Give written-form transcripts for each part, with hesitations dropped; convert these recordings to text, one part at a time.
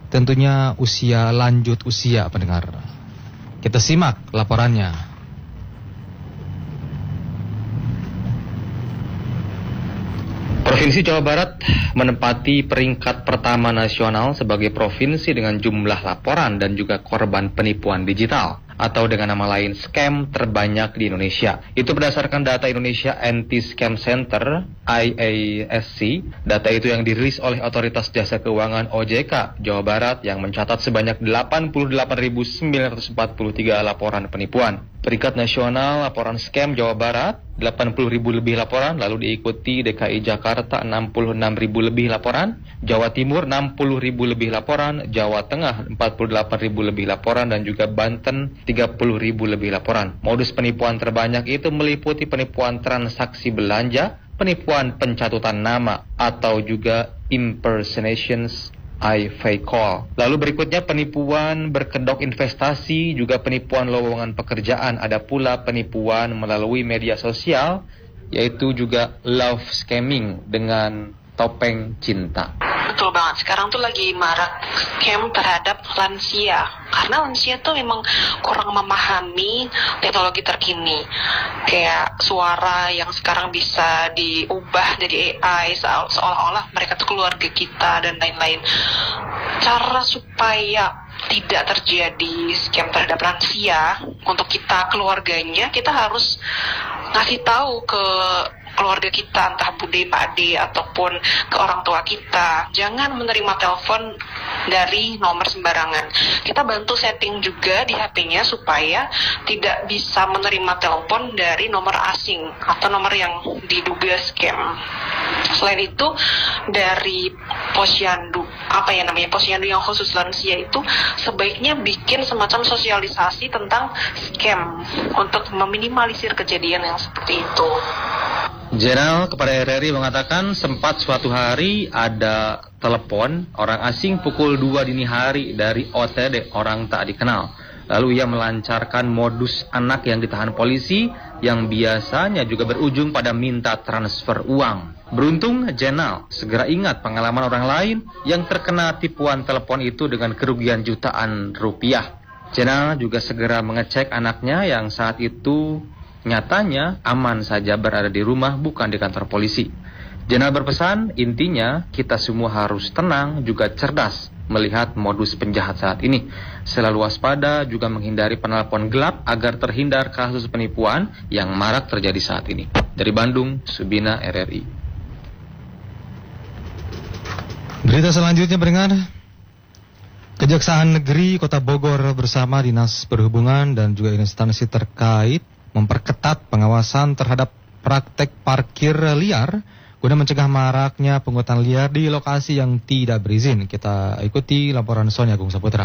tentunya lanjut usia pendengar. Kita simak laporannya. Provinsi Jawa Barat menempati peringkat pertama nasional sebagai provinsi dengan jumlah laporan dan juga korban penipuan digital, atau dengan nama lain scam terbanyak di Indonesia. Itu berdasarkan data Indonesia Anti-Scam Center (IASC). Data itu yang dirilis oleh Otoritas Jasa Keuangan OJK Jawa Barat yang mencatat sebanyak 88.943 laporan penipuan. Peringkat nasional laporan scam Jawa Barat 80.000 lebih laporan, lalu diikuti DKI Jakarta 66.000 lebih laporan, Jawa Timur 60.000 lebih laporan, Jawa Tengah 48.000 lebih laporan, dan juga Banten 30.000 lebih laporan. Modus penipuan terbanyak itu meliputi penipuan transaksi belanja, penipuan pencatutan nama, atau juga impersonations fake call. Lalu berikutnya penipuan berkedok investasi, juga penipuan lowongan pekerjaan, ada pula penipuan melalui media sosial, yaitu juga love scamming dengan topeng cinta. Betul banget, sekarang tuh lagi marak scam terhadap lansia. Karena lansia tuh memang kurang memahami teknologi terkini. Kayak suara yang sekarang bisa diubah jadi AI, seolah-olah mereka tuh keluarga kita dan lain-lain. Cara supaya tidak terjadi scam terhadap lansia, untuk kita keluarganya, kita harus ngasih tahu ke keluarga kita, entah bude, pak ade, ataupun ke orang tua kita, jangan menerima telepon dari nomor sembarangan. Kita bantu setting juga di HP-nya supaya tidak bisa menerima telepon dari nomor asing atau nomor yang diduga scam. Selain itu, dari posyandu, posyandu yang khusus lansia itu sebaiknya bikin semacam sosialisasi tentang scam untuk meminimalisir kejadian yang seperti itu. Jenderal kepada RRI mengatakan sempat suatu hari ada telepon orang asing pukul 2 dini hari dari OTD, orang tak dikenal. Lalu ia melancarkan modus anak yang ditahan polisi yang biasanya juga berujung pada minta transfer uang. Beruntung Jenal segera ingat pengalaman orang lain yang terkena tipuan telepon itu dengan kerugian jutaan rupiah. Jenal juga segera mengecek anaknya yang saat itu nyatanya aman saja berada di rumah, bukan di kantor polisi. Jenal berpesan, intinya kita semua harus tenang juga cerdas melihat modus penjahat saat ini. Selalu waspada juga menghindari penelpon gelap agar terhindar kasus penipuan yang marak terjadi saat ini. Dari Bandung, Subina, RRI. Berita selanjutnya pendengar. Kejaksaan Negeri Kota Bogor bersama Dinas Perhubungan dan juga instansi terkait memperketat pengawasan terhadap praktek parkir liar guna mencegah maraknya pungutan liar di lokasi yang tidak berizin. Kita ikuti laporan Sonia Agung Saputra.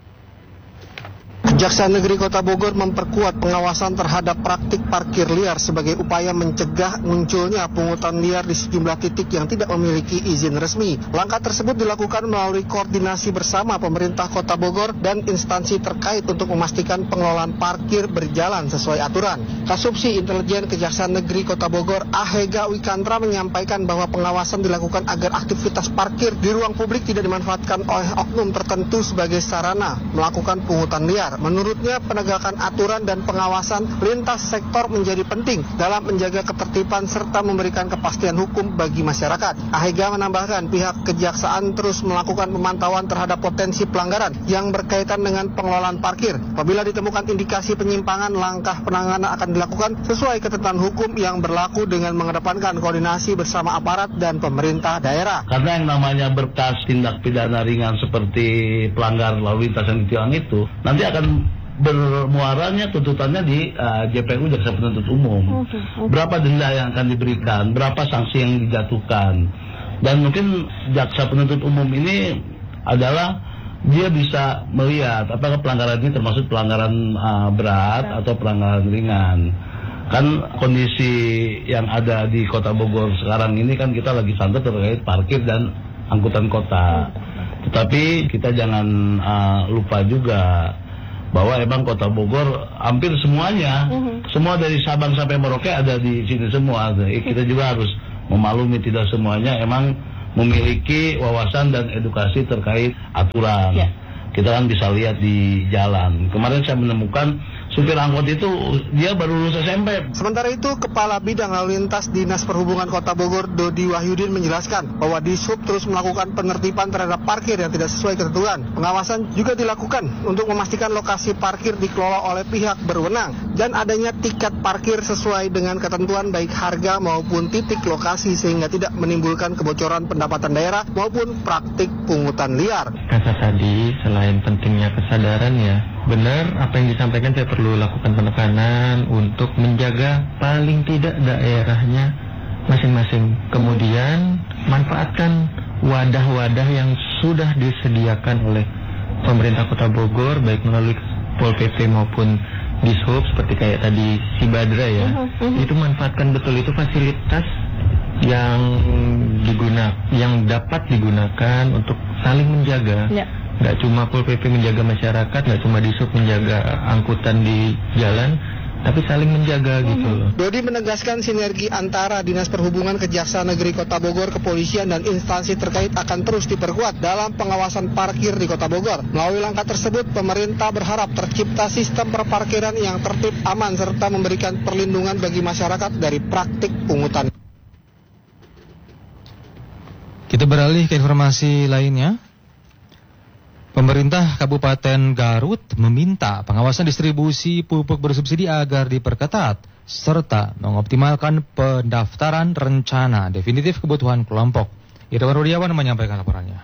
Kejaksaan Negeri Kota Bogor memperkuat pengawasan terhadap praktik parkir liar sebagai upaya mencegah munculnya pungutan liar di sejumlah titik yang tidak memiliki izin resmi. Langkah tersebut dilakukan melalui koordinasi bersama pemerintah Kota Bogor dan instansi terkait untuk memastikan pengelolaan parkir berjalan sesuai aturan. Kasubsi Intelijen Kejaksaan Negeri Kota Bogor, Ahega Wikantra, menyampaikan bahwa pengawasan dilakukan agar aktivitas parkir di ruang publik tidak dimanfaatkan oleh oknum tertentu sebagai sarana melakukan pungutan liar. Menurutnya, penegakan aturan dan pengawasan lintas sektor menjadi penting dalam menjaga ketertiban serta memberikan kepastian hukum bagi masyarakat. Ahega menambahkan pihak kejaksaan terus melakukan pemantauan terhadap potensi pelanggaran yang berkaitan dengan pengelolaan parkir. Apabila ditemukan indikasi penyimpangan, langkah penanganan akan dilakukan sesuai ketentuan hukum yang berlaku dengan mengedepankan koordinasi bersama aparat dan pemerintah daerah. Karena yang namanya berkas tindak pidana ringan seperti pelanggar lalu lintas yang ditilang itu nanti akan bermuaranya tuntutannya di JPU, Jaksa Penuntut Umum. Berapa denda yang akan diberikan, berapa sanksi yang dijatuhkan. Dan mungkin Jaksa Penuntut Umum ini adalah dia bisa melihat apakah pelanggaran ini termasuk pelanggaran berat atau pelanggaran ringan. Kan kondisi yang ada di Kota Bogor sekarang ini kan kita lagi santai terkait parkir dan angkutan kota. Tetapi kita jangan lupa juga bahwa emang Kota Bogor hampir semuanya, semua dari Sabang sampai Merauke ada di sini semua. Kita juga harus memaklumi tidak semuanya emang memiliki wawasan dan edukasi terkait aturan. Kita kan bisa lihat di jalan. Kemarin saya menemukan supir angkot itu dia baru lulus SMP. Sementara itu, Kepala Bidang Lalu Lintas Dinas Perhubungan Kota Bogor, Dodi Wahyudin, menjelaskan bahwa Dishub terus melakukan penertiban terhadap parkir yang tidak sesuai ketentuan. Pengawasan juga dilakukan untuk memastikan lokasi parkir dikelola oleh pihak berwenang dan adanya tiket parkir sesuai dengan ketentuan baik harga maupun titik lokasi sehingga tidak menimbulkan kebocoran pendapatan daerah maupun praktik pungutan liar. Kata tadi, selain pentingnya kesadaran ya, benar apa yang disampaikan, saya perlu lakukan penekanan untuk menjaga paling tidak daerahnya masing-masing. Kemudian manfaatkan wadah-wadah yang sudah disediakan oleh pemerintah Kota Bogor, baik melalui Pol PP maupun Dishub, seperti kayak tadi si Badra ya. Itu manfaatkan betul, itu fasilitas yang dapat digunakan untuk saling menjaga. Nggak cuma Pol PP menjaga masyarakat, nggak cuma Dishub menjaga angkutan di jalan, tapi saling menjaga gitu loh. Dodi menegaskan sinergi antara Dinas Perhubungan, Kejaksaan Negeri Kota Bogor, Kepolisian, dan instansi terkait akan terus diperkuat dalam pengawasan parkir di Kota Bogor. Melalui langkah tersebut, pemerintah berharap tercipta sistem perparkiran yang tertib, aman, serta memberikan perlindungan bagi masyarakat dari praktik pungutan. Kita beralih ke informasi lainnya. Pemerintah Kabupaten Garut meminta pengawasan distribusi pupuk bersubsidi agar diperketat, serta mengoptimalkan pendaftaran rencana definitif kebutuhan kelompok. Irwan Rudiawan menyampaikan laporannya.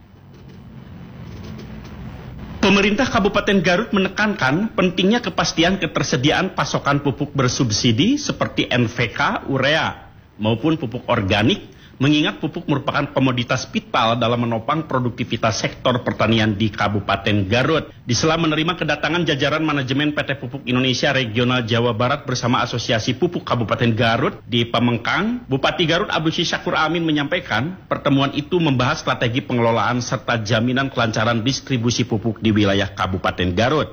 Pemerintah Kabupaten Garut menekankan pentingnya kepastian ketersediaan pasokan pupuk bersubsidi seperti NPK, urea, maupun pupuk organik, mengingat pupuk merupakan komoditas vital dalam menopang produktivitas sektor pertanian di Kabupaten Garut. Di sela menerima kedatangan jajaran manajemen PT Pupuk Indonesia Regional Jawa Barat bersama Asosiasi Pupuk Kabupaten Garut di Pamengkang, Bupati Garut Abdul Syakur Amin menyampaikan pertemuan itu membahas strategi pengelolaan serta jaminan kelancaran distribusi pupuk di wilayah Kabupaten Garut.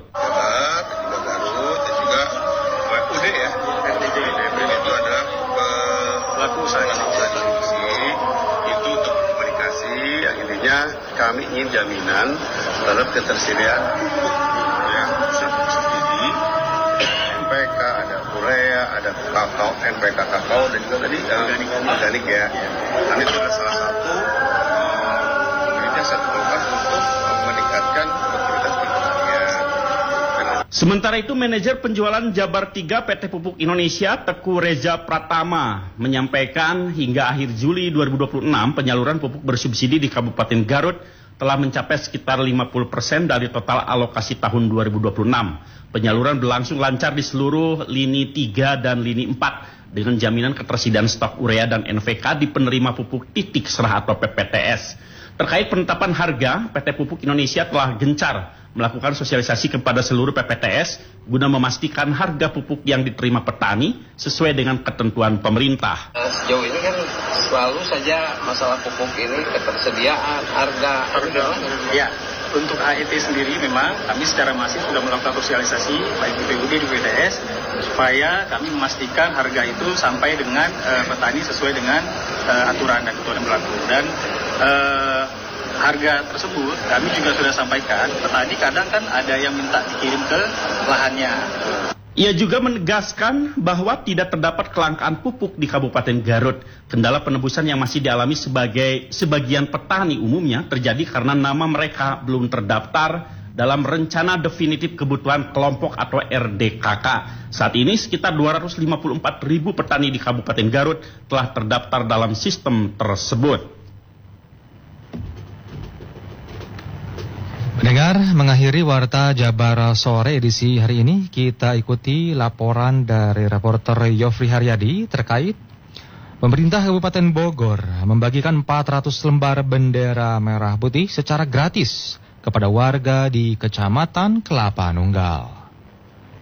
Kami ingin jaminan terhadap ketersediaan pupuk yang bersubsidi, NPK, ada urea, ada kakao, NPK kakao, dan juga tadi organik ya. Ini adalah salah satu pemerintah satu program untuk meningkatkan produktivitas pertanian. Sementara itu, manajer penjualan Jabar 3 PT Pupuk Indonesia, Teguh Reza Pratama, menyampaikan hingga akhir Juli 2026 penyaluran pupuk bersubsidi di Kabupaten Garut telah mencapai sekitar 50% dari total alokasi tahun 2026. Penyaluran berlangsung lancar di seluruh lini 3 dan lini 4 dengan jaminan ketersediaan stok urea dan NPK di penerima pupuk titik serah atau PPTS. Terkait penetapan harga, PT Pupuk Indonesia telah gencar melakukan sosialisasi kepada seluruh PPTS guna memastikan harga pupuk yang diterima petani sesuai dengan ketentuan pemerintah. Sejauh ini kan selalu saja masalah pupuk ini ketersediaan, harga. Ya, untuk AET sendiri memang kami secara masif sudah melakukan sosialisasi baik di PUD di PPTS supaya kami memastikan harga itu sampai dengan petani sesuai dengan aturan dan ketentuan yang berlaku. Dan harga tersebut kami juga sudah sampaikan, petani kadang kan ada yang minta dikirim ke lahannya. Ia juga menegaskan bahwa tidak terdapat kelangkaan pupuk di Kabupaten Garut. Kendala penebusan yang masih dialami sebagian petani umumnya terjadi karena nama mereka belum terdaftar dalam Rencana Definitif Kebutuhan Kelompok atau RDKK. Saat ini sekitar 254.000 petani di Kabupaten Garut telah terdaftar dalam sistem tersebut. Pendengar, mengakhiri Warta Jabar Sore edisi hari ini, kita ikuti laporan dari reporter Yofri Haryadi terkait pemerintah Kabupaten Bogor membagikan 400 lembar bendera merah putih secara gratis kepada warga di Kecamatan Kelapa Nunggal.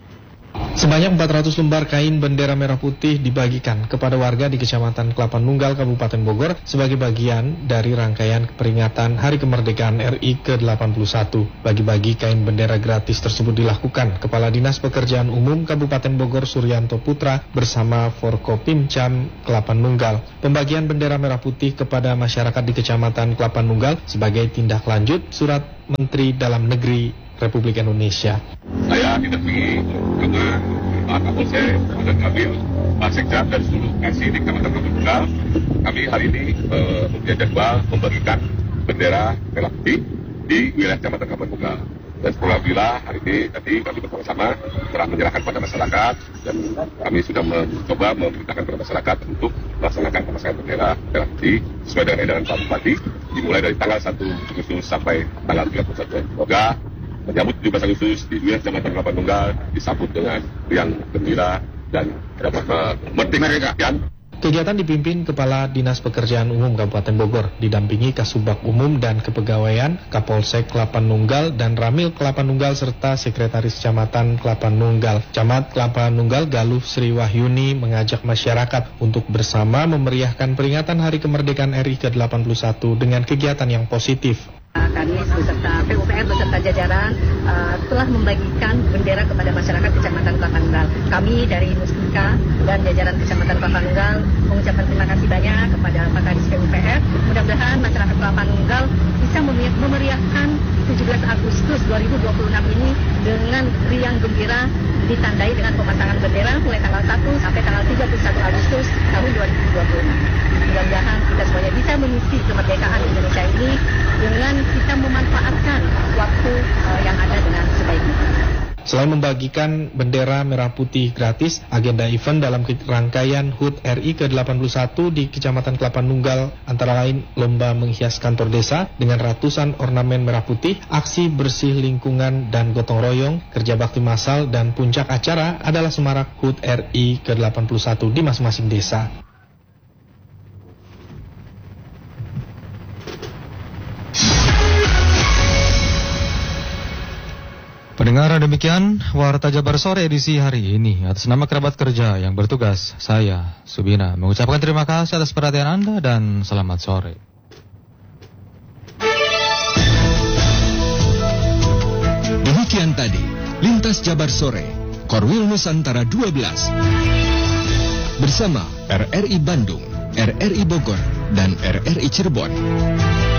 Sebanyak 400 lembar kain bendera merah putih dibagikan kepada warga di Kecamatan Kelapa Nunggal, Kabupaten Bogor sebagai bagian dari rangkaian peringatan Hari Kemerdekaan RI ke-81. Bagi-bagi kain bendera gratis tersebut dilakukan Kepala Dinas Pekerjaan Umum Kabupaten Bogor Suryanto Putra bersama Forkopimcam Kelapa Nunggal. Pembagian bendera merah putih kepada masyarakat di Kecamatan Kelapa Nunggal sebagai tindak lanjut Surat Menteri Dalam Negeri Republik Indonesia. Saya didampingi dengan Pak Kapolsek dan Kabin, Pak Sekda dan seluruh kasih di Kecamatan Kelapa Nunggal. Kami hari ini mempunyai jadwal membagikan bendera merah putih di wilayah Kecamatan Kelapa Nunggal. Dan alhamdulillah hari ini tadi kami bersama-sama telah menyerahkan pada masyarakat dan kami sudah mencoba memerintahkan kepada masyarakat untuk melaksanakan pemasangan bendera merah putih sesuai dengan edaran Pak Bupati dimulai dari tanggal 1 Agustus sampai tanggal 31. Semoga menyambut 17 Agustus di wilayah Kecamatan Kelapa Nunggal disambut dengan riang gembira dan dapat memetik kemerdekaan. Kegiatan dipimpin Kepala Dinas Pekerjaan Umum Kabupaten Bogor, didampingi Kasubag Umum dan Kepegawaian, Kapolsek Kelapa Nunggal dan Ramil Kelapa Nunggal serta Sekretaris Kecamatan Kelapa Nunggal. Camat Kelapa Nunggal Galuh Sri Wahyuni mengajak masyarakat untuk bersama memeriahkan peringatan Hari Kemerdekaan RI ke-81 dengan kegiatan yang positif. Kami beserta PUPR beserta jajaran telah membagikan bendera kepada masyarakat Kecamatan Kelapa Nunggal. Kami dari Mustika dan jajaran Kecamatan Kelapa Nunggal mengucapkan terima kasih banyak kepada Pak Kadis PUPR. Mudah-mudahan masyarakat Kelapa Nunggal bisa memeriahkan 17 Agustus 2026 ini dengan riang gembira ditandai dengan pemasangan bendera mulai tanggal 1 sampai tanggal 31 Agustus tahun 2026. Mudah-mudahan kita semuanya bisa mengisi kemerdekaan Indonesia ini dengan kita memanfaatkan waktu yang ada dengan sebaiknya. Selain membagikan bendera merah putih gratis, agenda event dalam rangkaian HUT RI ke-81 di Kecamatan Kelapa Nunggal antara lain lomba menghias kantor desa dengan ratusan ornamen merah putih, aksi bersih lingkungan dan gotong royong, kerja bakti massal, dan puncak acara adalah semarak HUT RI ke-81 di masing-masing desa. Pendengar, demikian Warta Jabar Sore edisi hari ini. Atas nama kerabat kerja yang bertugas, saya, Subina, mengucapkan terima kasih atas perhatian Anda dan selamat sore. Demikian tadi, Lintas Jabar Sore, Korwil Nusantara 12. Bersama RRI Bandung, RRI Bogor, dan RRI Cirebon.